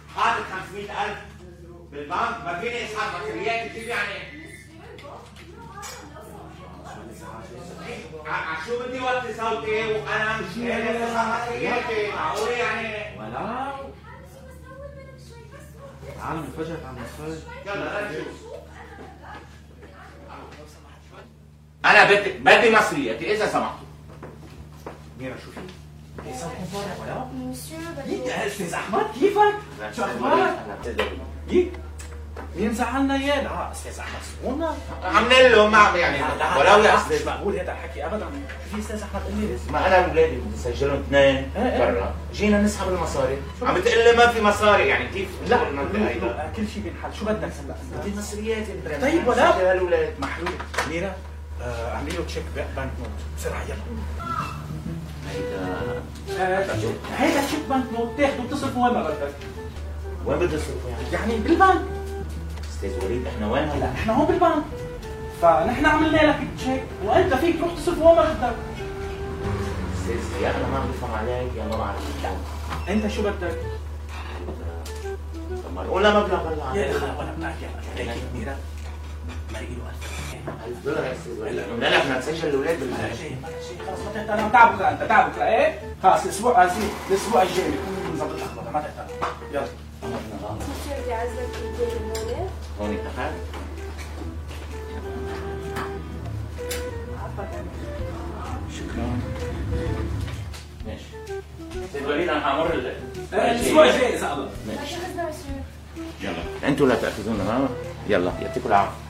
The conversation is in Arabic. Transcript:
حاطط 500,000 بالبنك، ما فيني اسحب مصريات. كيف يعني؟ شو بدي وطي صوتي وانا مش قادر اسحب مصرياتي؟ معقول يعني؟ ولا تعالوا نتفرج على المصاري. يلا نشوف. انا بدي مصرياتي اذا سمحتوا. ميرا شو في؟ ايه صوتكم طالع ولا؟ مسيو يا استاذ احمد كيفك؟ شو اخبارك؟ مين زعلنا اياه؟ لا استاذ احمد سمونا عاملين له ما يعني ولو يا استاذ مقبول هذا الحكي ابدا. في استاذ احمد قال لي ما انا واولادي بدي اسجلهم اثنين برا، جينا نسحب المصاري، عم بتقول لي ما في مصاري، يعني كيف؟ لا كل شيء بينحل. شو بدك هلا؟ بدي مصرياتي. طيب ولا سجل هالولاد محلول. ميرا اعملي له تشيك بنك نوت بسرعه يلا. هيدا تشيك بنك نوت تاخده بتصرفه وين ما بدك. وين بدي اصرفه يعني بالبنك. استاذ وليد احنا وين هلا؟ احنا هون بالبنك، فنحن عملنا لك تشيك وانت فيك تروح تصرفه وين ما بدك. استاذ يا انا ما بفهم عليك يا ما بعرف. انت شو بدك؟ طب ما قول مبلغ هلا. يا اخي ولا بنعرف يا هيك ميرا ما له $1000 يا استاذ وليد. قلنا لك بدنا نسجل الاولاد خلص ما تهتم. تعب بكره انت تعب بكره. ايه خلص الاسبوع الجاي بكون نظبط لحظه ما تهتم. يلا مسيو بدي اعزك الدين هون. هون اتفقنا. شكرا. ماشي. استاذ وليد انا حامر الاسبوع الجاي اذا الله. ماشي. يلا انتوا لا تاخذونا. يلا يعطيكم العافيه.